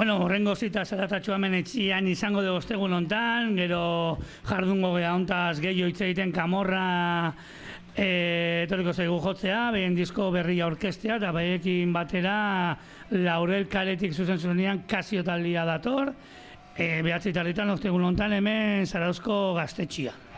Bueno, horrengo zita zaratatxo hemen etxian izango dugu ostegun hontan, gero jardungo geha hontaz gehiago hitz egiten Kamorra etorriko zaigu jotzea, behien disko berria orkestea, eta behekin batera Laurel kaletik zuzenean Kasio taldia dator, behatzi tarditan ostegun hontan hemen Zarauzko gaztetxia.